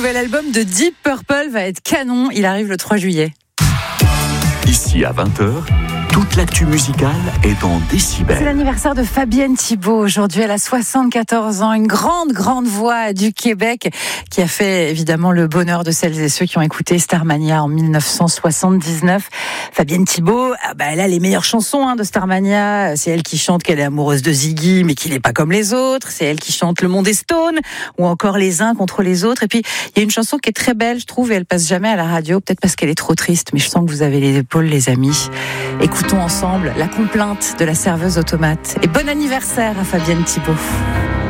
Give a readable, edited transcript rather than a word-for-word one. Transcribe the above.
nouvel album de Deep Purple va être canon. Il arrive le 3 juillet. Ici à 20h, toute l'actu musicale est dans Décibel. C'est l'anniversaire de Fabienne Thibault. Aujourd'hui, elle a 74 ans. Une grande voix du Québec qui a fait évidemment le bonheur de celles et ceux qui ont écouté Starmania en 1979. Fabienne Thibault, elle a les meilleures chansons de Starmania. C'est elle qui chante qu'elle est amoureuse de Ziggy, mais qu'il n'est pas comme les autres. C'est elle qui chante Le Monde est Stone, ou encore Les uns contre les autres. Et puis, il y a une chanson qui est très belle, je trouve, et elle passe jamais à la radio. Peut-être parce qu'elle est trop triste, mais je sens que vous avez les épaules, les amis. Écoutons ensemble La complainte de la serveuse automate. Et bon anniversaire à Fabienne Thibault.